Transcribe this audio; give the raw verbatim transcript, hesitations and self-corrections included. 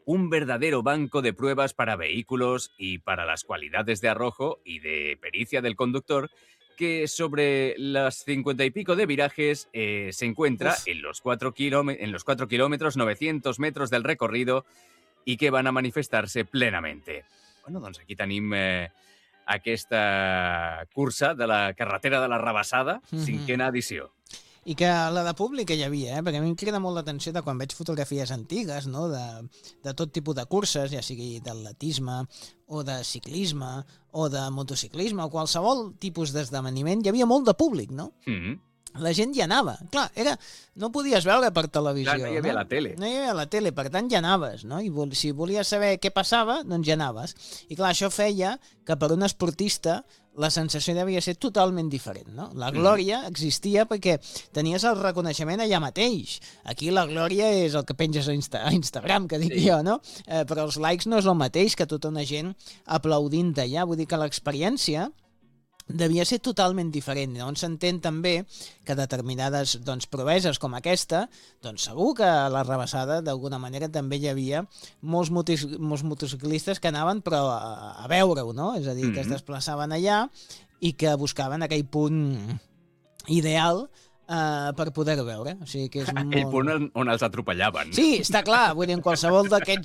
un verdadero banco de pruebas para vehículos y para las cualidades de arrojo y de pericia del conductor, que sobre las cincuenta y pico de virajes eh, se encuentra Uf. en los cuatro en los cuatro kilómetros, novecientos metros del recorrido, i que van a manifestar-se plenament. Bueno, doncs aquí tenim eh, aquesta cursa de la carretera de la Rabassada, Mhm. cinquena edició. I que la de pública hi havia, eh? Perquè a mi em crida molt l'atenció de quan veig fotografies antigues, no? de, de tot tipus de curses, ja sigui d'atletisme o de ciclisme o de motociclisme o qualsevol tipus d'esdeveniment, hi havia molt de públic, no? Mm-hmm. La gent hi anava. Clar, era, no podies veure per televisió. Clar, no hi havia la tele. No hi havia la tele, per tant hi anaves, no? I vol, si volies saber què passava, doncs hi anaves. I clar, això feia que per un esportista la sensació devia ser totalment diferent, no? La glòria existia perquè tenies el reconeixement allà mateix. Aquí la glòria és el que penges a, Insta a Instagram, que dic Sí. jo, no? Eh, però els likes no és el mateix que tota una gent aplaudint allà. Vull dir que l'experiència devia ser totalment diferent. Llavors s'entén també que determinades doncs, proveses com aquesta, doncs segur que a la Rabassada d'alguna manera també hi havia molts, motis, molts motociclistes que anaven però a, a veure-ho, no? És a dir, que es desplaçaven allà i que buscaven aquell punt ideal Uh, per poder-ho veure. O sigui que és molt... Aquell punt on, on els atropellaven. Sí, està clar. Vull dir, en qualsevol d'aquests